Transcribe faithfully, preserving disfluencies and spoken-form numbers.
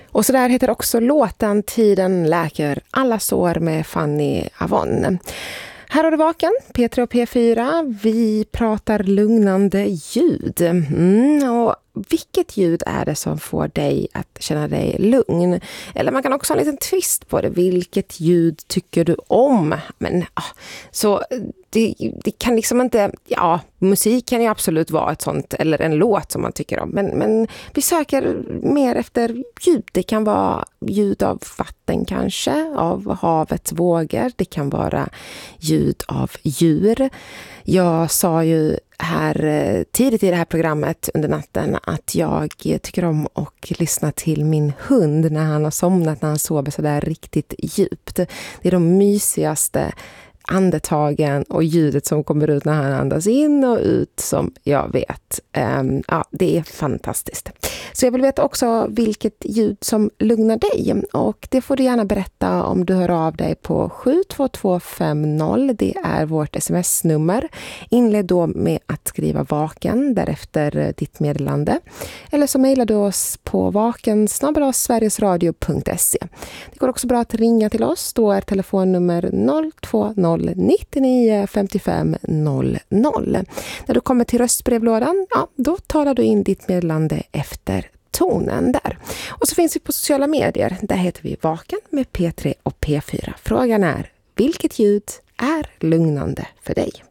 Och så där heter också låten Tiden läker alla sår med Fanny Avon. Här har du Vaken, P tre och P fyra. Vi pratar lugnande ljud. Mm, och vilket ljud är det som får dig att känna dig lugn? Eller man kan också ha en liten twist på det. Vilket ljud tycker du om? Men ah, så det, det kan liksom inte... Ja, musik kan ju absolut vara ett sånt, eller en låt som man tycker om. Men, men vi söker mer efter ljud. Det kan vara ljud av vatten kanske, av havets vågor. Det kan vara ljud av djur. Jag sa ju här tidigt i det här programmet under natten att jag tycker om att lyssna till min hund när han har somnat, när han sover så där riktigt djupt. Det är de mysigaste andetagen och ljudet som kommer ut när han andas in och ut som jag vet. Um, ja, det är fantastiskt. Så jag vill veta också vilket ljud som lugnar dig, och det får du gärna berätta om du hör av dig på sju två två fem noll. Det är vårt sms-nummer. Inled då med att skriva Vaken, därefter ditt meddelande. Eller så mejlar du oss på vaken snabel-a sverigesradio punkt se. Det går också bra att ringa till oss. Då är telefonnummer noll två noll nittionio femtiofem noll noll. När du kommer till röstbrevlådan, ja, då talar du in ditt meddelande efter tonen där. Och så finns vi på sociala medier. Där heter vi Vaken med P tre och P fyra. Frågan är, vilket ljud är lugnande för dig?